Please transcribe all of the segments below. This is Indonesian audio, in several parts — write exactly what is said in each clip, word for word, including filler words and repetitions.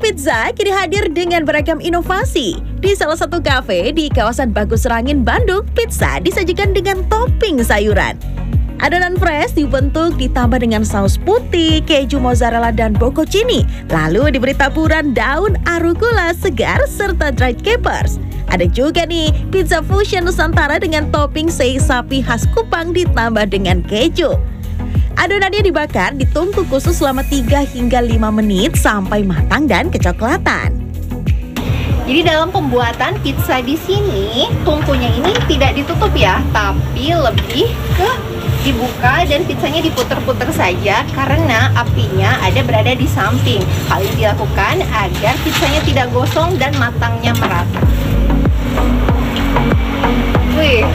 Pizza kini hadir dengan beragam inovasi. Di salah satu kafe di kawasan Bagus Rangin, Bandung, pizza disajikan dengan topping sayuran. Adonan fresh dibentuk ditambah dengan saus putih, keju mozzarella dan bocconcini. Lalu diberi taburan daun arugula segar serta dried capers. Ada juga nih pizza fusion Nusantara dengan topping sei sapi khas Kupang ditambah dengan keju. Adonannya dibakar ditungku khusus selama tiga hingga lima menit sampai matang dan kecoklatan. Jadi dalam pembuatan pizza di sini, tungkunya ini tidak ditutup ya, tapi lebih ke dibuka dan pizzanya diputer-puter saja karena apinya ada berada di samping. Hal ini dilakukan agar pizzanya tidak gosong dan matangnya merata. Wih.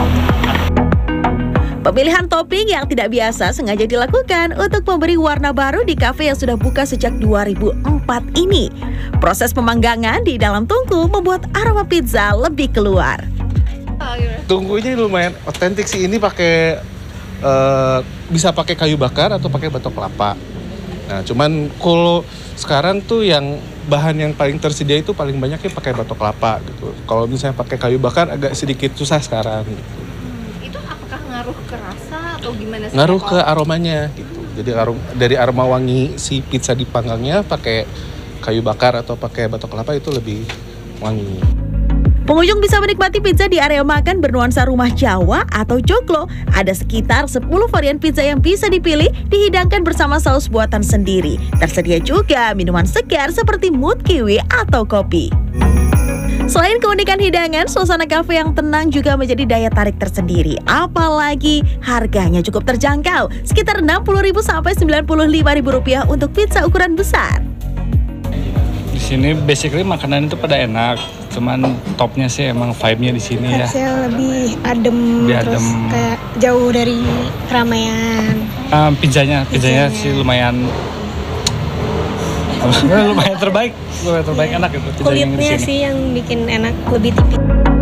Pemilihan topping yang tidak biasa sengaja dilakukan untuk memberi warna baru di kafe yang sudah buka sejak dua ribu empat ini. Proses pemanggangan di dalam tungku membuat aroma pizza lebih keluar. Tungkunya lumayan otentik sih, ini pakai uh, bisa pakai kayu bakar atau pakai batok kelapa. Nah, cuman kalau sekarang tuh yang bahan yang paling tersedia itu paling banyaknya pakai batok kelapa gitu. Kalau misalnya pakai kayu bakar agak sedikit susah sekarang. Gitu. Ngaruh ke rasa atau gimana sih? Ngaruh ke aromanya gitu. Jadi arom, dari aroma wangi si pizza dipanggangnya pakai kayu bakar atau pakai batok kelapa itu lebih wangi. Pengunjung bisa menikmati pizza di area makan bernuansa rumah Jawa atau joglo. Ada sekitar sepuluh varian pizza yang bisa dipilih, dihidangkan bersama saus buatan sendiri. Tersedia juga minuman segar seperti mood kiwi atau kopi. Selain keunikan hidangan, suasana kafe yang tenang juga menjadi daya tarik tersendiri. Apalagi harganya cukup terjangkau, sekitar enam puluh ribu sampai sembilan puluh lima ribu rupiah untuk pizza ukuran besar. Di sini basically makanan itu pada enak, cuman topnya sih emang vibe-nya di sini ya. Saya lebih adem, lebih terus adem. Kayak jauh dari keramaian. Um, pizzanya, pizzanya, pizzanya sih lumayan. lumayan terbaik, lumayan terbaik enak itu. Kulitnya sih yang bikin enak, lebih tipis.